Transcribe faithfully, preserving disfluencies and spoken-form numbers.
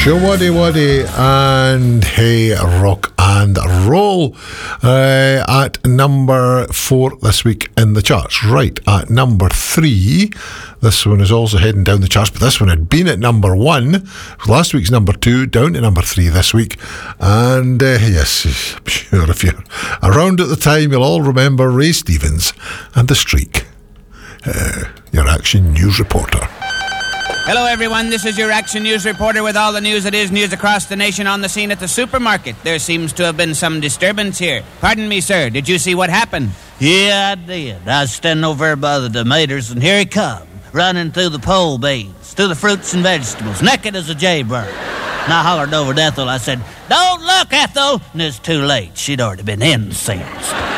Waddy Waddy and Hey Rock and Roll uh, at number four this week in the charts. Right at number three, this one is also heading down the charts, but this one had been at number one last week's number two, down to number three this week. And uh, yes, I'm sure if you're around at the time, you'll all remember Ray Stevens and The Streak, uh, your Action News reporter. Hello, everyone. This is your Action News reporter with all the news that is news across the nation on the scene at the supermarket. There seems to have been some disturbance here. Pardon me, sir. Did you see what happened? Yeah, I did. I was standing over there by the tomatoes, and here he come, running through the pole beans, through the fruits and vegetables, naked as a jaybird. And I hollered over to Ethel. I said, "Don't look, Ethel!" And it's too late. She'd already been incensed.